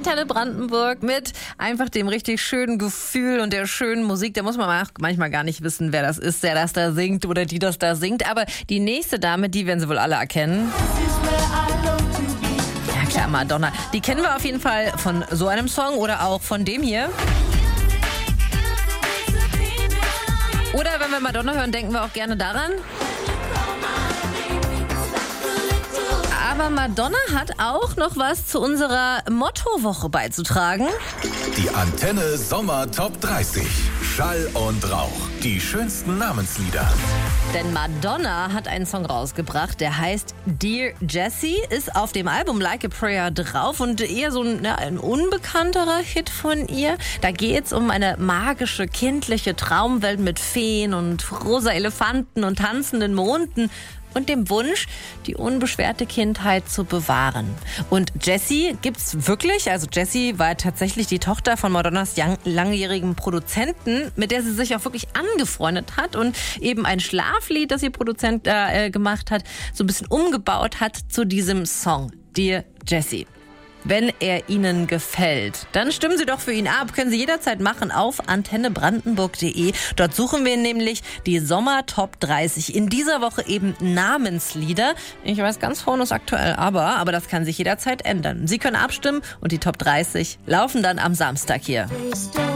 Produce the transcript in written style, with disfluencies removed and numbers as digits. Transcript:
Antenne Brandenburg mit einfach dem richtig schönen Gefühl und der schönen Musik. Da muss man manchmal gar nicht wissen, wer das ist, der das da singt oder die das da singt. Aber die nächste Dame, die werden Sie wohl alle erkennen. Ja klar, Madonna. Die kennen wir auf jeden Fall von so einem Song oder auch von dem hier. Oder wenn wir Madonna hören, denken wir auch gerne daran. Aber Madonna hat auch noch was zu unserer Mottowoche beizutragen. Die Antenne Sommer Top 30. Schall und Rauch. Die schönsten Namenslieder. Denn Madonna hat einen Song rausgebracht, der heißt Dear Jessie, ist auf dem Album Like a Prayer drauf und eher so ein unbekannterer Hit von ihr. Da geht's um eine magische, kindliche Traumwelt mit Feen und rosa Elefanten und tanzenden Monden und dem Wunsch, die unbeschwerte Kindheit zu bewahren. Und Jessie gibt's wirklich, also Jessie war tatsächlich die Tochter von Madonnas langjährigen Produzenten, mit der sie sich auch wirklich angefreundet hat und eben ein Schlaflied, das ihr Produzent gemacht hat, so ein bisschen umgebaut hat zu diesem Song, Dear Jessie. Wenn er Ihnen gefällt, dann stimmen Sie doch für ihn ab. Können Sie jederzeit machen auf antennebrandenburg.de. Dort suchen wir nämlich die Sommer Top 30. In dieser Woche eben Namenslieder. Ich weiß, ganz vorne ist aktuell, aber das kann sich jederzeit ändern. Sie können abstimmen und die Top 30 laufen dann am Samstag hier.